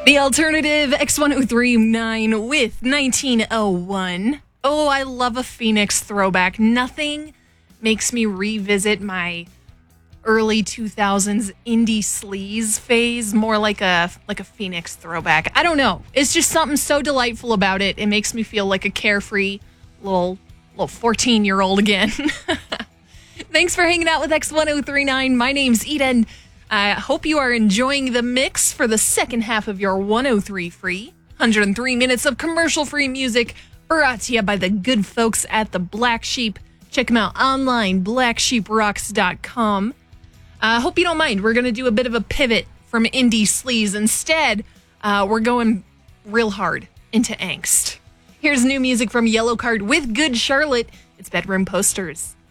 The alternative X1039 with 1901. Oh, I love a Phoenix throwback. Nothing makes me revisit my early 2000s indie sleaze phase more like a Phoenix throwback. I don't know. It's just something so delightful about it. It makes me feel like a carefree little 14-year-old again. Thanks for hanging out with X1039. My name's Eden. I hope you are enjoying the mix for the second half of your 103 free. 103 minutes of commercial-free music brought to you by the good folks at the Black Sheep. Check them out online, blacksheeprocks.com. I hope you don't mind. We're going to do a bit of a pivot from indie sleaze. Instead, we're going real hard into angst. Here's new music from Yellowcard with Good Charlotte. It's Bedroom Posters.